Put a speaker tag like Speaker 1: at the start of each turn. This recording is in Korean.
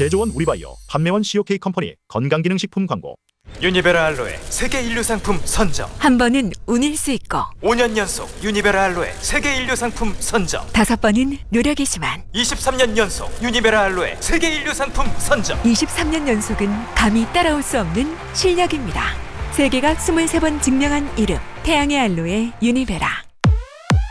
Speaker 1: 제조원 우리바이오, 판매원 COK 컴퍼니 건강기능식품 광고.
Speaker 2: 유니베라 알로에 세계 인류 상품 선정.
Speaker 3: 한 번은 운일 수 있고
Speaker 2: 5년 연속 유니베라 알로에 세계 인류 상품 선정.
Speaker 3: 5번은 노력이지만
Speaker 2: 23년 연속 유니베라 알로에 세계 인류 상품 선정.
Speaker 3: 23년 연속은 감히 따라올 수 없는 실력입니다. 세계가 23번 증명한 이름 태양의 알로에 유니베라.